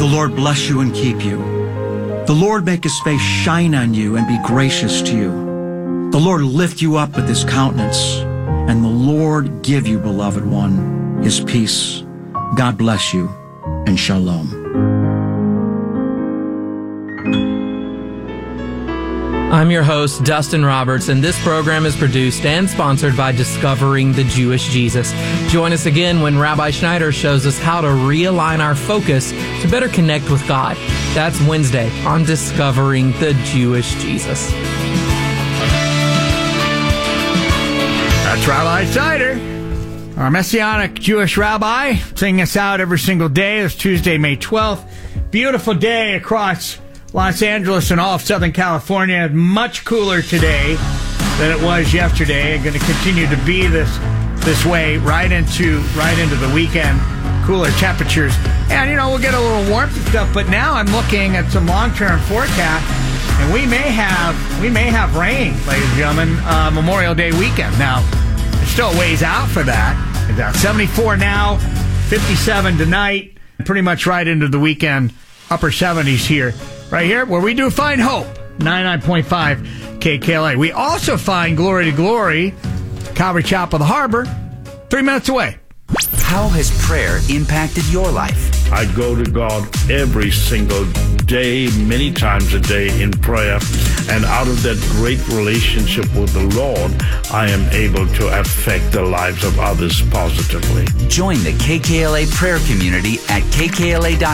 The Lord bless you and keep you. The Lord make his face shine on you and be gracious to you. The Lord lift you up with his countenance, and the Lord give you, beloved one, his peace. God bless you, and shalom. I'm your host, Dustin Roberts, and this program is produced and sponsored by Discovering the Jewish Jesus. Join us again when Rabbi Schneider shows us how to realign our focus to better connect with God. That's Wednesday on Discovering the Jewish Jesus. That's Rabbi Schneider, our Messianic Jewish rabbi, singing us out every single day. It's Tuesday, May 12th. Beautiful day across Los Angeles and all of Southern California. Much cooler today than it was yesterday. Going to continue to be this way right into the weekend. Cooler temperatures, and we'll get a little warmth and stuff. But now I'm looking at some long-term forecasts, and we may have rain, ladies and gentlemen, Memorial Day weekend. Now it's still a ways out for that. It's out 74 now, 57 tonight, pretty much right into the weekend. Upper 70s here. Right here, where we do find hope, 99.5 KKLA. We also find Glory to Glory, Calvary Chapel, the Harbor, 3 minutes away. How has prayer impacted your life? I go to God every single day, many times a day in prayer. And out of that great relationship with the Lord, I am able to affect the lives of others positively. Join the KKLA prayer community at kkla.com.